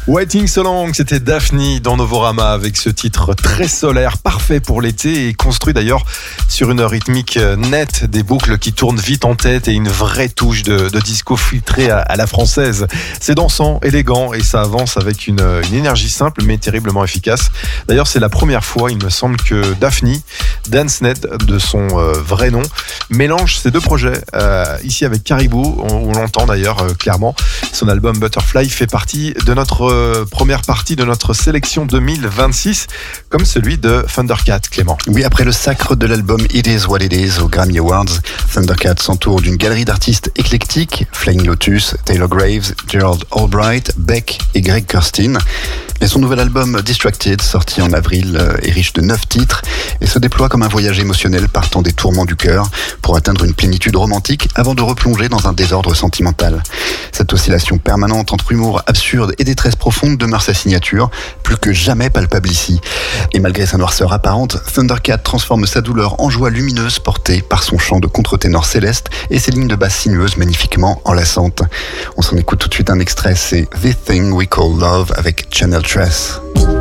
Waiting So Long, c'était Daphne dans Novorama avec ce titre très solaire, parfait pour l'été et construit d'ailleurs sur une rythmique nette, des boucles qui tournent vite en tête et une vraie touche de disco filtré à la française. C'est dansant, élégant et ça avance avec une énergie simple mais terriblement efficace. D'ailleurs, c'est la première fois, il me semble, que Daphne, Dancenet de son vrai nom, mélange ces deux projets. Ici avec Caribou, on l'entend d'ailleurs clairement. Son album Butterfly fait partie de notre première partie de notre sélection 2026, comme celui de Thundercat, Clément. Oui, après le sacre de l'album It Is What It Is aux Grammy Awards, Thundercat s'entoure d'une galerie d'artistes éclectiques, Flying Lotus, Taylor Graves, Gerald Albright, Beck et Greg Kurstin. Et son nouvel album Distracted, sorti en avril, est riche de 9 titres et se déploie comme un voyage émotionnel partant des tourments du cœur pour atteindre une plénitude romantique avant de replonger dans un désordre sentimental. Cette oscillation permanente entre humour absurde et détresse profonde demeure sa signature, plus que jamais palpable ici. Et malgré sa noirceur apparente, Thundercat transforme sa douleur en joie lumineuse portée par son chant de contre-ténor céleste et ses lignes de basse sinueuses magnifiquement enlaçantes. On s'en écoute tout de suite un extrait, c'est This Thing We Call Love avec Channel Tress.